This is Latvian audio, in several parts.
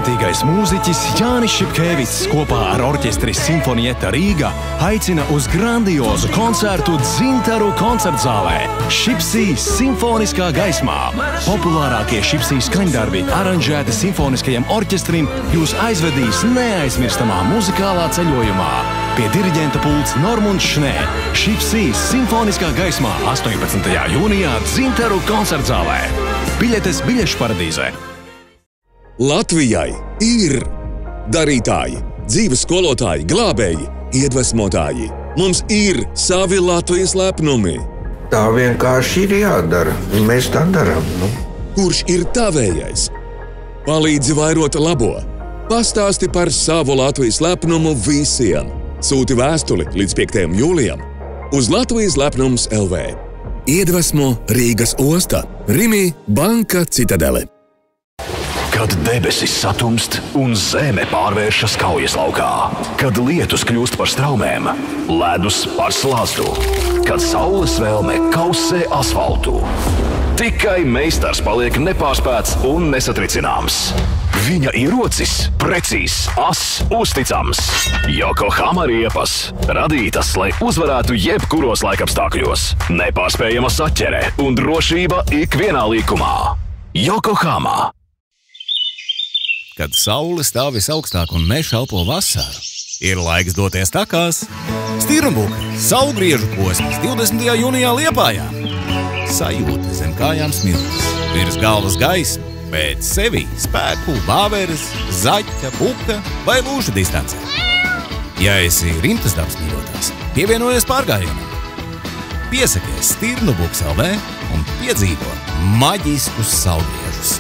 brīvprātīgais mūziķis Jānis Šipkēvics kopā ar orķestri Simfonieta Rīga aicina uz grandiozu koncertu Dzintaru koncertzālē Šipsī simfoniskā gaismā. Populārākie Šipsī skaņdarbi, aranžēti simfoniskajam orķestrim, jūs aizvedīs neaizmirstamā muzikālā ceļojumā. Pie diriģenta pults Normunds Šnē. Šipsī simfoniskā gaismā 18. jūnijā Dzintaru koncertzālē. Biļetes biļešu paradīzē. Latvijai ir darītāji, dzīves skolotāji, glābēji, iedvesmotāji. Mums ir savi Latvijas lepnumi. Tā vienkārši ir jādara, un mēs tā darām. Kurš ir tavējais? Palīdzi vairot labo. Pastāsti par savu Latvijas lepnumu visiem. Sūti vēstuli līdz 5. jūlijam uz Latvijas lepnums LV. Iedvesmo Rīgas osta, Rimi Banka Citadele. Kad debesis satumst un zeme pārvēršas kaujas laukā, kad lietus kļūst par straumēm, ledus par slazdu, kad saules vēlme kausē asfaltu. Tikai meistars paliek nepārspēts un nesatricināms. Viņa ierocis precīzs, ass, uzticams. Yokohama riepas radītas, lai uzvarētu jebkuros laikapstākļos. Nepārspējama saķere un drošība ikvienā līkumā. Yokohama. Kad saule stāv visaugstāk un mežs elpo vasaru, ir laiks doties takās. Stirnbuka saulgriežu posms 20. jūnijā Liepājā. Sajūta zem kājām smiltis, virs galvas gaisma, pēc sevi spēku, bāveres, zaķa, buka vai lūža distancē. Ja esi rimtas dabas mīļotājs, pievienojies pārgājienam. Piesakies Stirnbuks LV un piedzīvo maģiskus saulgriežus.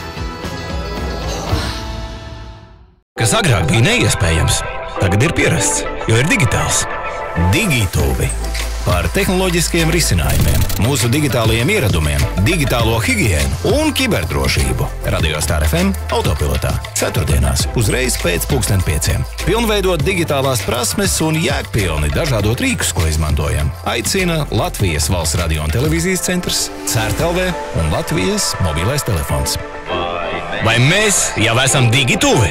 Kas agrāk bija neiespējams, tagad ir pierasts, jo ir digitāls. Digituvi. Par tehnoloģiskiem risinājumiem, mūsu digitālajiem ieradumiem, digitālo higiēnu un kiberdrošību. Radio Star FM autopilotā. Ceturtdienās, uzreiz pēc 5:00. Pilnveidot digitālās prasmes un jēgpilni dažādot rīkus, ko izmantojam. Aicina Latvijas Valsts radio un televīzijas centrs, CERT.LV un Latvijas mobilais telefons. Vai mēs jau esam digituvi?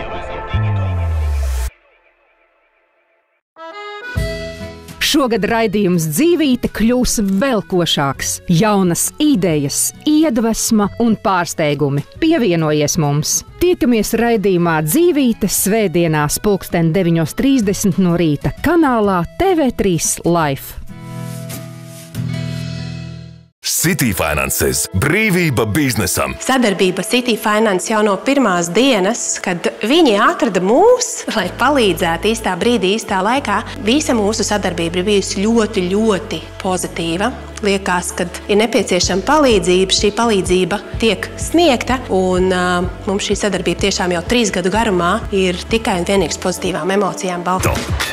Šogad raidījums Dzīvīte kļūs vēl košāks. Jaunas idejas, iedvesma un pārsteigumi. Pievienojies mums! Tiekamies raidījumā Dzīvīte svētdienās 9:30 no rīta kanālā TV3 Live. City Finances – brīvība biznesam. Sadarbība City Finance jau no pirmās dienas, kad viņi atrada mūs, lai palīdzētu īstā brīdī, īstā laikā. Visa mūsu sadarbība ir bijusi ļoti, ļoti pozitīva. Liekas, kad ir nepieciešama palīdzība, šī palīdzība tiek sniegta, un mums šī sadarbība tiešām jau 3 gadu garumā ir tikai un vienīgs pozitīvām emocijām balta.